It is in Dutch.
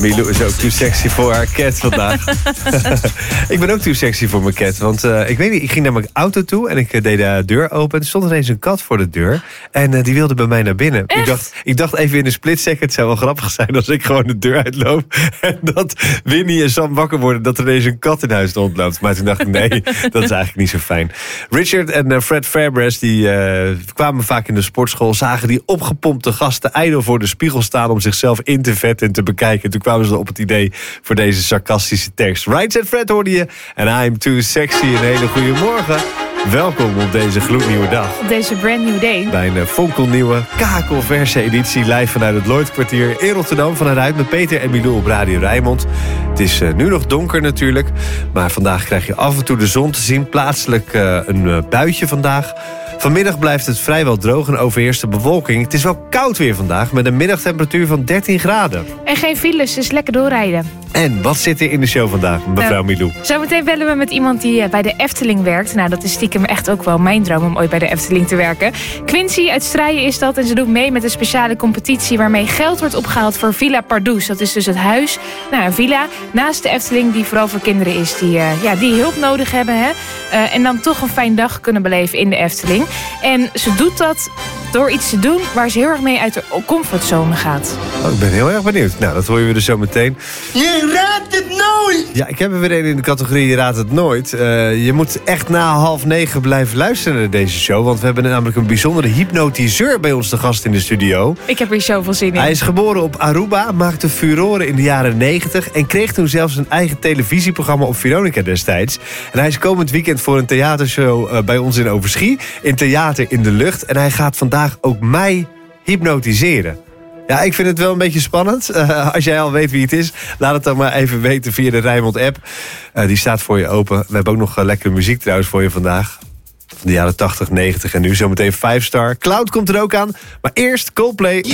Milou is ook too sexy voor haar cat vandaag. Ik ben ook too sexy voor mijn cat. Want ik weet niet, ik ging naar mijn auto toe en ik deed de deur open. Er stond ineens een kat voor de deur. En die wilde bij mij naar binnen. Ik dacht even in een split second, het zou wel grappig zijn als ik gewoon de deur uitloop. En dat Winnie en Sam wakker worden dat er ineens een kat in huis rondloopt. Maar toen dacht ik, nee, dat is eigenlijk niet zo fijn. Richard en Fred Fabres, die kwamen vaak in de sportschool, zagen die opgepompte gasten ijdel voor de spiegel staan om zichzelf in te vetten en te bekijken. Toen kwamen ze op het idee voor deze sarcastische tekst. Right and Fred hoorde je. En I'm too sexy. Een hele goede morgen. Welkom op deze gloednieuwe dag. Op deze brand new day. Bij een fonkelnieuwe, kakelverse editie live vanuit het Lloydkwartier in Rotterdam. Vanuit met Peter en Milou op Radio Rijnmond. Het is nu nog donker natuurlijk. Maar vandaag krijg je af en toe de zon te zien. Plaatselijk een buitje vandaag. Vanmiddag blijft het vrijwel droog en overheerst de bewolking. Het is wel koud weer vandaag met een middagtemperatuur van 13 graden. En geen files, dus lekker doorrijden. En wat zit er in de show vandaag, mevrouw Milou? Zometeen bellen we met iemand die bij de Efteling werkt. Nou, dat is stiekem echt ook wel mijn droom om ooit bij de Efteling te werken. Quincy uit Strijen is dat en ze doet mee met een speciale competitie waarmee geld wordt opgehaald voor Villa Pardoes. Dat is dus het huis, een villa naast de Efteling die vooral voor kinderen is die hulp nodig hebben. Hè? En dan toch een fijn dag kunnen beleven in de Efteling. En ze doet dat door iets te doen waar ze heel erg mee uit de comfortzone gaat. Oh, ik ben heel erg benieuwd. Nou, dat hoor je dus zo meteen. Je raadt het nooit! Ja, ik heb er weer een in de categorie Je raadt het nooit. Je moet echt na 8:30 blijven luisteren naar deze show. Want we hebben namelijk een bijzondere hypnotiseur bij ons te gast in de studio. Ik heb hier zoveel zin in. Hij is geboren op Aruba, maakte furoren in de jaren 90... en kreeg toen zelfs een eigen televisieprogramma op Veronica destijds. En hij is komend weekend voor een theatershow bij ons in Overschie. In Theater in de Lucht. En hij gaat vandaag ook mij hypnotiseren. Ja, ik vind het wel een beetje spannend. Als jij al weet wie het is, laat het dan maar even weten via de Rijnmond-app. Die staat voor je open. We hebben ook nog lekkere muziek trouwens voor je vandaag. Van de jaren 80, 90 en nu zometeen 5 Star. Cloud komt er ook aan. Maar eerst Coldplay.